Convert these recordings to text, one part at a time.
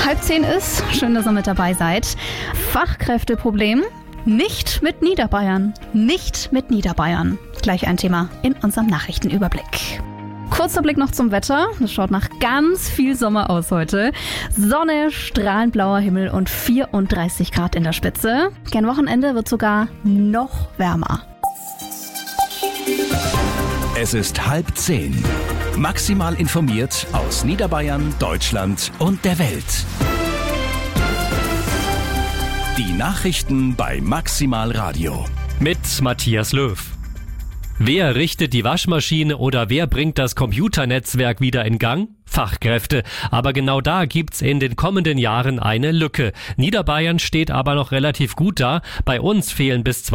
9:30 ist. Schön, dass ihr mit dabei seid. Fachkräfteproblem? Nicht mit Niederbayern. Nicht mit Niederbayern. Gleich ein Thema in unserem Nachrichtenüberblick. Kurzer Blick noch zum Wetter. Es schaut nach ganz viel Sommer aus heute. Sonne, strahlend blauer Himmel und 34 Grad in der Spitze. Gern Wochenende wird sogar noch wärmer. Es ist 9:30. Maximal informiert aus Niederbayern, Deutschland und der Welt. Die Nachrichten bei Maximal Radio. Mit Matthias Löw. Wer richtet die Waschmaschine oder wer bringt das Computernetzwerk wieder in Gang? Fachkräfte. Aber genau da gibt's in den kommenden Jahren eine Lücke. Niederbayern steht aber noch relativ gut da. Bei uns fehlen bis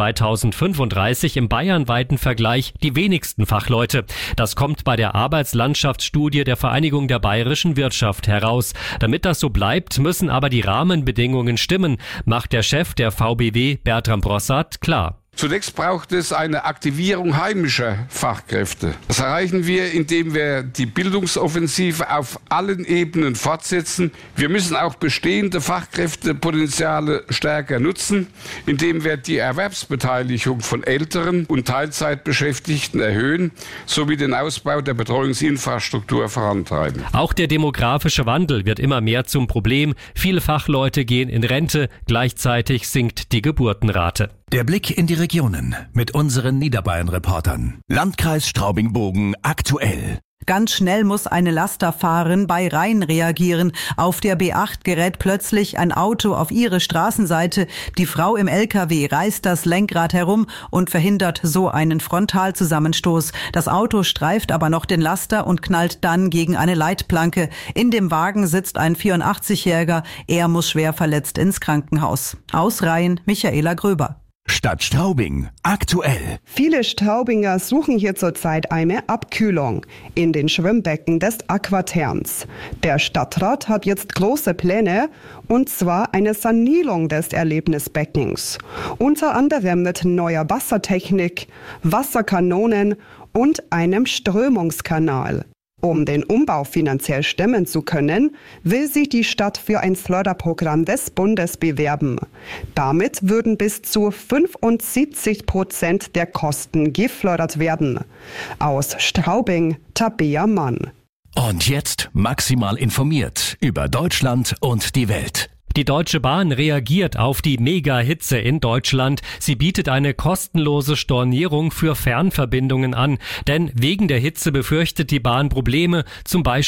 2035 im bayernweiten Vergleich die wenigsten Fachleute. Das kommt bei der Arbeitslandschaftsstudie der Vereinigung der bayerischen Wirtschaft heraus. Damit das so bleibt, müssen aber die Rahmenbedingungen stimmen, macht der Chef der VBW Bertram Brossard klar. Zunächst braucht es eine Aktivierung heimischer Fachkräfte. Das erreichen wir, indem wir die Bildungsoffensive auf allen Ebenen fortsetzen. Wir müssen auch bestehende Fachkräftepotenziale stärker nutzen, indem wir die Erwerbsbeteiligung von älteren und Teilzeitbeschäftigten erhöhen, sowie den Ausbau der Betreuungsinfrastruktur vorantreiben. Auch der demografische Wandel wird immer mehr zum Problem. Viele Fachleute gehen in Rente, gleichzeitig sinkt die Geburtenrate. Der Blick in die Regionen mit unseren Niederbayern-Reportern. Landkreis Straubing-Bogen aktuell. Ganz schnell muss eine Lasterfahrerin bei Rhein reagieren. Auf der B8 gerät plötzlich ein Auto auf ihre Straßenseite. Die Frau im LKW reißt das Lenkrad herum und verhindert so einen Frontalzusammenstoß. Das Auto streift aber noch den Laster und knallt dann gegen eine Leitplanke. In dem Wagen sitzt ein 84-Jähriger. Er muss schwer verletzt ins Krankenhaus. Aus Rhein, Michaela Gröber. Stadt Straubing aktuell. Viele Straubinger suchen hier zurzeit eine Abkühlung in den Schwimmbecken des Aquaterns. Der Stadtrat hat jetzt große Pläne, und zwar eine Sanierung des Erlebnisbeckens. Unter anderem mit neuer Wassertechnik, Wasserkanonen und einem Strömungskanal. Um den Umbau finanziell stemmen zu können, will sich die Stadt für ein Förderprogramm des Bundes bewerben. Damit würden bis zu 75% der Kosten gefördert werden. Aus Straubing, Tabea Mann. Und jetzt maximal informiert über Deutschland und die Welt. Die Deutsche Bahn reagiert auf die Mega-Hitze in Deutschland. Sie bietet eine kostenlose Stornierung für Fernverbindungen an. Denn wegen der Hitze befürchtet die Bahn Probleme, zum Beispiel